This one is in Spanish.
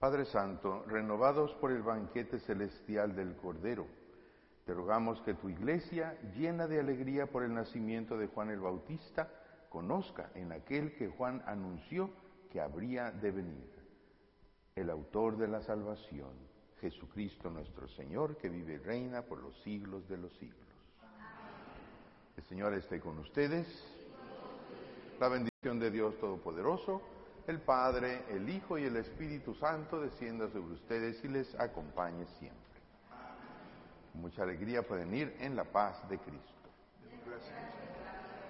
Padre Santo, renovados por el banquete celestial del Cordero, te rogamos que tu Iglesia, llena de alegría por el nacimiento de Juan el Bautista, conozca en aquel que Juan anunció que habría de venir, el autor de la salvación, Jesucristo nuestro Señor, que vive y reina por los siglos de los siglos. El Señor esté con ustedes. La bendición de Dios Todopoderoso, el Padre, el Hijo y el Espíritu Santo descienda sobre ustedes y les acompañe siempre. Con mucha alegría pueden ir en la paz de Cristo.